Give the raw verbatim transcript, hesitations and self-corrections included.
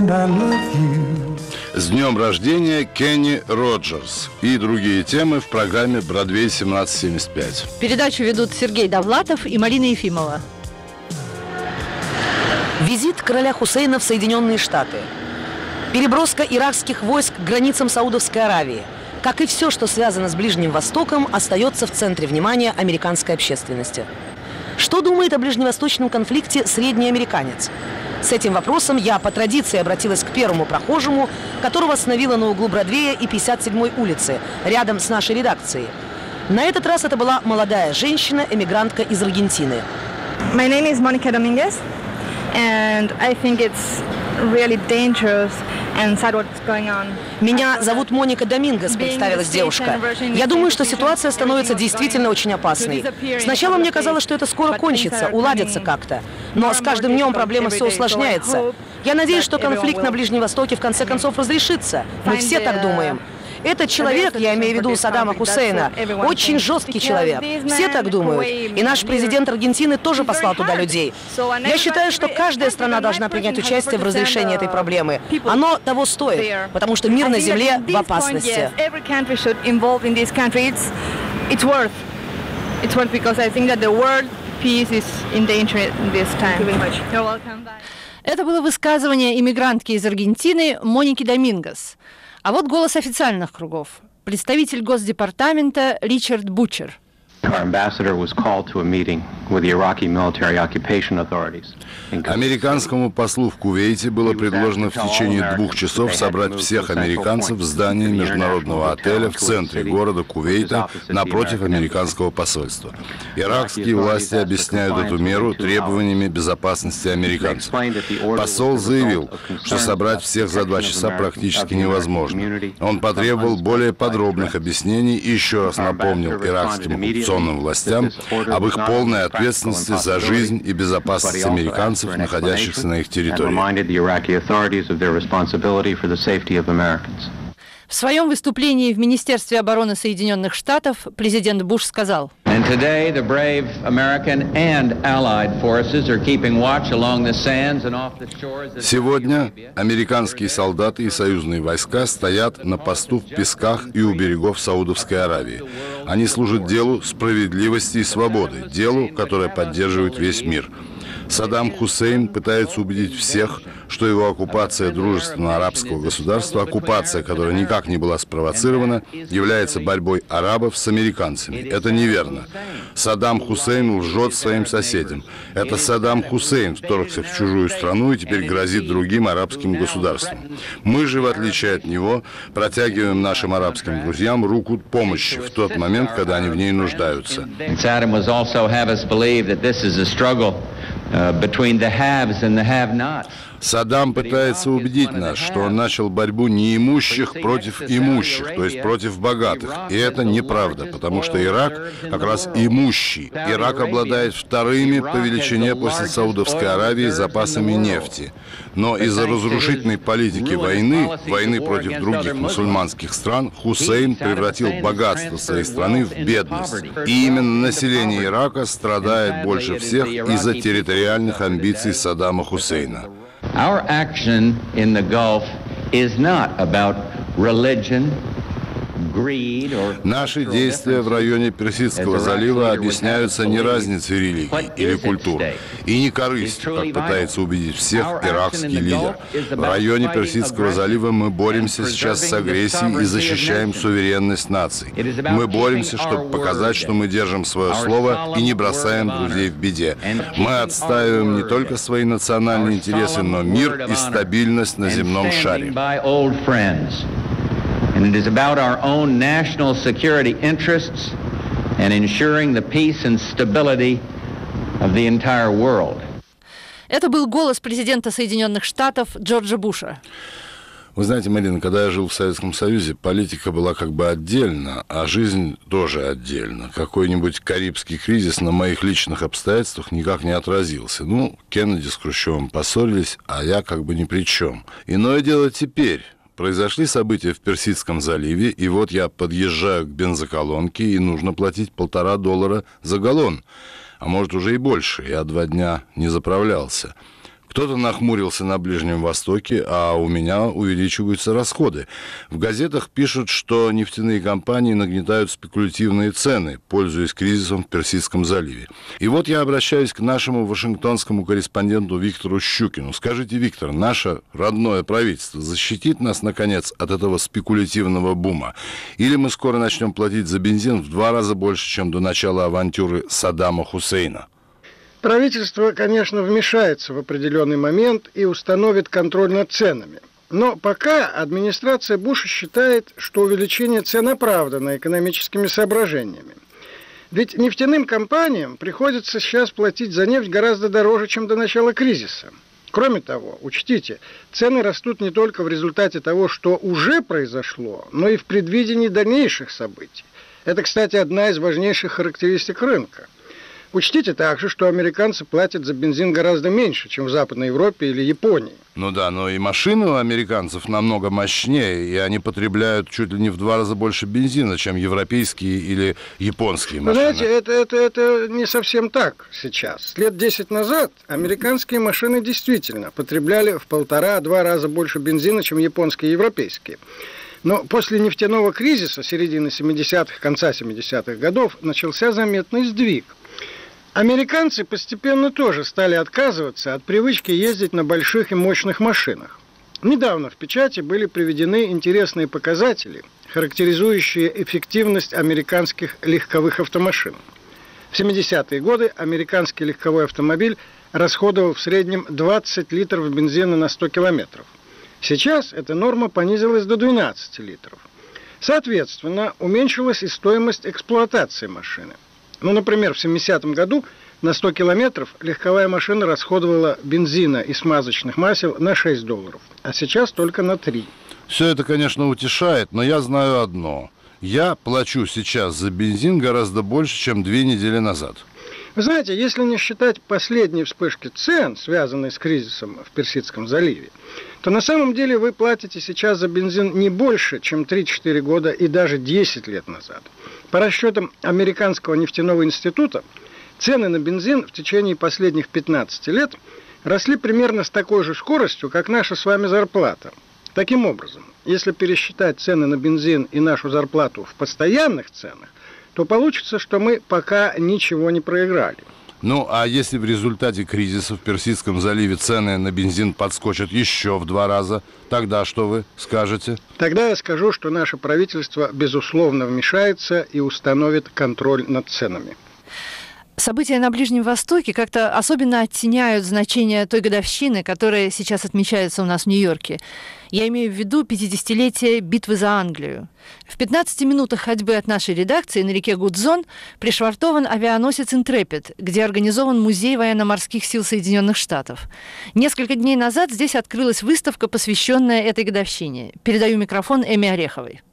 and I love you. С днем рождения Кенни Роджерс и другие темы в программе «Бродвей семнадцать семьдесят пять». Передачу ведут Сергей Довлатов и Марина Ефимова. Визит короля Хусейна в Соединенные Штаты. Переброска иракских войск к границам Саудовской Аравии. Как и все, что связано с Ближним Востоком, остается в центре внимания американской общественности. Что думает о ближневосточном конфликте средний американец? С этим вопросом я по традиции обратилась к первому прохожему, которого остановила на углу Бродвея и пятьдесят седьмой улицы, рядом с нашей редакцией. На этот раз это была молодая женщина, эмигрантка из Аргентины. My name is Monica Dominguez, and I think it's really dangerous and sad what's going on. Меня зовут Моника Домингес, представилась девушка. Я думаю, что ситуация становится действительно очень опасной. Сначала мне казалось, что это скоро кончится, уладится как-то. Но с каждым днем проблема все усложняется. Я надеюсь, что конфликт на Ближнем Востоке в конце концов разрешится. Мы все так думаем. Этот человек, я имею в виду Саддама Хусейна, очень жесткий человек. Все так думают. И наш президент Аргентины тоже послал туда людей. Я считаю, что каждая страна должна принять участие в разрешении этой проблемы. Оно того стоит, потому что мир на земле в опасности. Это было высказывание иммигрантки из Аргентины Моники Домингес. А вот голос официальных кругов. Представитель Госдепартамента Ричард Бучер. Американскому послу в Кувейте было предложено в течение двух часов собрать всех американцев в здании международного отеля в центре города Кувейта напротив американского посольства. Иракские власти объясняют эту меру требованиями безопасности американцев. Посол заявил, что собрать всех за два часа практически невозможно. Он потребовал более подробных объяснений и еще раз напомнил иракским оккупационным властям об их полной ответственности за жизнь и безопасность американцев, находящихся на их территории. В своем выступлении в Министерстве обороны Соединенных Штатов президент Буш сказал: «Сегодня американские солдаты и союзные войска стоят на посту в песках и у берегов Саудовской Аравии. Они служат делу справедливости и свободы, делу, которое поддерживает весь мир. Саддам Хусейн пытается убедить всех, что его оккупация дружественного арабского государства, оккупация, которая никак не была спровоцирована, является борьбой арабов с американцами. Это неверно. Саддам Хусейн лжет своим соседям. Это Саддам Хусейн вторгся в чужую страну и теперь грозит другим арабским государствам. Мы же, в отличие от него, протягиваем нашим арабским друзьям руку помощи в тот момент, когда они в ней нуждаются». Саддам пытается убедить нас, что он начал борьбу неимущих против имущих, то есть против богатых. И это неправда, потому что Ирак как раз имущий. Ирак обладает вторыми по величине после Саудовской Аравии запасами нефти. Но из-за разрушительной политики войны, войны против других мусульманских стран, Хусейн превратил богатство своей страны в бедность. И именно население Ирака страдает больше всех из-за территориальных амбиций Саддама Хусейна. Our action in the Gulf is not about religion. Наши действия в районе Персидского залива объясняются не разницей религий или культур и не корыстью, как пытается убедить всех иракский лидер. В районе Персидского залива мы боремся сейчас с агрессией и защищаем суверенность наций. Мы боремся, чтобы показать, что мы держим свое слово и не бросаем друзей в беде. Мы отстаиваем не только свои национальные интересы, но мир и стабильность на земном шаре. And it is about our own national security interests and ensuring the peace and stability of the entire world. Это был голос президента Соединенных Штатов Джорджа Буша. Вы знаете, Марина, когда я жил в Советском Союзе, политика была как бы отдельно, а жизнь тоже отдельно. Какой-нибудь карибский кризис на моих личных обстоятельствах никак не отразился. Ну, Кеннеди с Хрущевым поссорились, а я как бы ни при чем. Иное дело теперь. Произошли события в Персидском заливе, и вот я подъезжаю к бензоколонке, и нужно платить полтора доллара за галлон. А может, уже и больше. Я два дня не заправлялся. Кто-то нахмурился на Ближнем Востоке, а у меня увеличиваются расходы. В газетах пишут, что нефтяные компании нагнетают спекулятивные цены, пользуясь кризисом в Персидском заливе. И вот я обращаюсь к нашему вашингтонскому корреспонденту Виктору Щукину. Скажите, Виктор, наше родное правительство защитит нас, наконец, от этого спекулятивного бума? Или мы скоро начнем платить за бензин в два раза больше, чем до начала авантюры Саддама Хусейна? Правительство, конечно, вмешается в определенный момент и установит контроль над ценами. Но пока администрация Буша считает, что увеличение цен оправдано экономическими соображениями. Ведь нефтяным компаниям приходится сейчас платить за нефть гораздо дороже, чем до начала кризиса. Кроме того, учтите, цены растут не только в результате того, что уже произошло, но и в предвидении дальнейших событий. Это, кстати, одна из важнейших характеристик рынка. Учтите также, что американцы платят за бензин гораздо меньше, чем в Западной Европе или Японии. Ну да, но и машины у американцев намного мощнее, и они потребляют чуть ли не в два раза больше бензина, чем европейские или японские машины. Вы знаете, это, это, это не совсем так сейчас. Лет десять назад американские машины действительно потребляли в полтора-два раза больше бензина, чем японские и европейские. Но после нефтяного кризиса середины семидесятых, конца семидесятых годов начался заметный сдвиг. Американцы постепенно тоже стали отказываться от привычки ездить на больших и мощных машинах. Недавно в печати были приведены интересные показатели, характеризующие эффективность американских легковых автомашин. В семидесятые годы американский легковой автомобиль расходовал в среднем двадцать литров бензина на сто километров. Сейчас эта норма понизилась до двенадцати литров. Соответственно, уменьшилась и стоимость эксплуатации машины. Ну, например, в семидесятом году на сто километров легковая машина расходовала бензина и смазочных масел на шесть долларов, а сейчас только на три. Все это, конечно, утешает, но я знаю одно. Я плачу сейчас за бензин гораздо больше, чем две недели назад. Вы знаете, если не считать последней вспышки цен, связанной с кризисом в Персидском заливе, то на самом деле вы платите сейчас за бензин не больше, чем три-четыре года и даже десять лет назад. По расчетам Американского нефтяного института, цены на бензин в течение последних пятнадцати лет росли примерно с такой же скоростью, как наша с вами зарплата. Таким образом, если пересчитать цены на бензин и нашу зарплату в постоянных ценах, то получится, что мы пока ничего не проиграли. Ну, а если в результате кризиса в Персидском заливе цены на бензин подскочат еще в два раза, тогда что вы скажете? Тогда я скажу, что наше правительство, безусловно, вмешается и установит контроль над ценами. События на Ближнем Востоке как-то особенно оттеняют значение той годовщины, которая сейчас отмечается у нас в Нью-Йорке. Я имею в виду пятидесятилетие битвы за Англию. В пятнадцати минутах ходьбы от нашей редакции на реке Гудзон пришвартован авианосец «Интрепид», где организован музей военно-морских сил Соединенных Штатов. Несколько дней назад здесь открылась выставка, посвященная этой годовщине. Передаю микрофон Эми Ореховой.